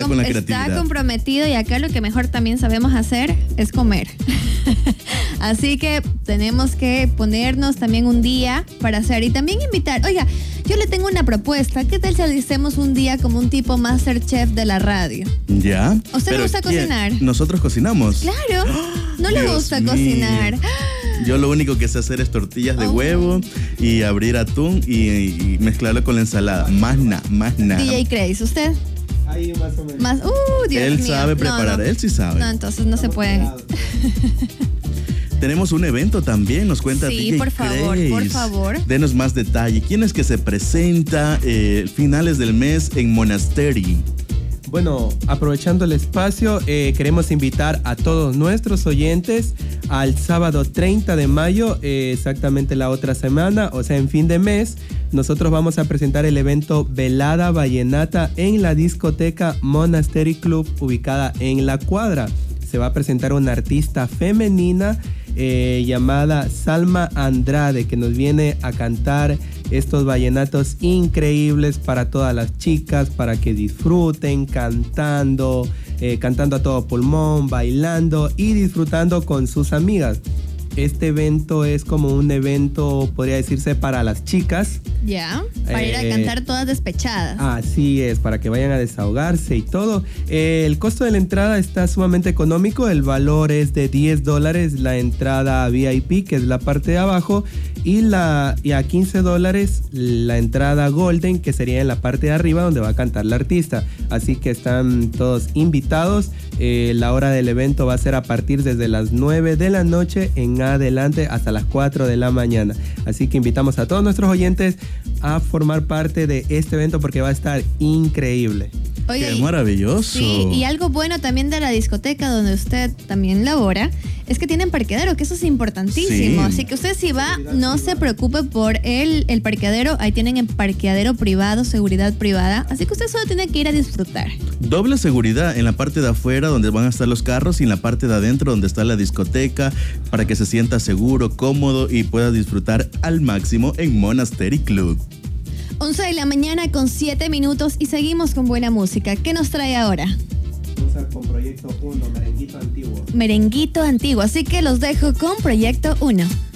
con la creatividad. Está comprometido y acá lo que mejor también sabemos hacer es comer. Así que tenemos que ponernos también un día para hacer y también invitar. Oiga, yo le tengo una propuesta. ¿Qué tal si hacemos un día como un tipo Masterchef de la radio? ¿Ya? ¿A usted le gusta cocinar? Nosotros cocinamos. Claro. No le Dios gusta mío. cocinar. Yo lo único que sé hacer es tortillas de huevo y abrir atún y mezclarlo con la ensalada. Más nada. DJ Craze, ¿usted? Ahí más o menos. Dios Él mío. sabe preparar, él sí sabe. No, entonces no se puede. Tenemos un evento también, nos cuenta Sí, DJ por favor, Craze. por favor. Denos más detalle. ¿Quién es que se presenta finales del mes en Monastery? Bueno, aprovechando el espacio, queremos invitar a todos nuestros oyentes al sábado 30 de mayo, exactamente la otra semana, o sea, en fin de mes. Nosotros vamos a presentar el evento Velada Vallenata en la discoteca Monastery Club, ubicada en La Cuadra. Se va a presentar una artista femenina llamada Salma Andrade, que nos viene a cantar estos vallenatos increíbles para todas las chicas, para que disfruten cantando a todo pulmón, bailando y disfrutando con sus amigas. Este evento es como un evento, podría decirse, para las chicas. Ya, para ir a cantar todas despechadas. Así es, para que vayan a desahogarse y todo. El costo de la entrada está sumamente económico. El valor es de $10 la entrada VIP, que es la parte de abajo, y a $15 la entrada Golden, que sería en la parte de arriba donde va a cantar la artista. Así que están todos invitados. La hora del evento va a ser a partir desde las 9 de la noche en adelante hasta las 4 de la mañana. Así que invitamos a todos nuestros oyentes a formar parte de este evento porque va a estar increíble. Oye, ¡Qué maravilloso! Sí, y algo bueno también de la discoteca donde usted también labora es que tienen parqueadero, que eso es importantísimo. Sí. Así que usted si va, no se preocupe por el parqueadero. Ahí tienen el parqueadero privado, seguridad privada. Así que usted solo tiene que ir a disfrutar. Doble seguridad en la parte de afuera donde van a estar los carros y en la parte de adentro donde está la discoteca para que se sienta seguro, cómodo y pueda disfrutar al máximo en Monastery Club. 11 de la mañana con 7 minutos y seguimos con buena música. ¿Qué nos trae ahora? Vamos con Proyecto 1, Merenguito Antiguo. Merenguito Antiguo, así que los dejo con Proyecto 1.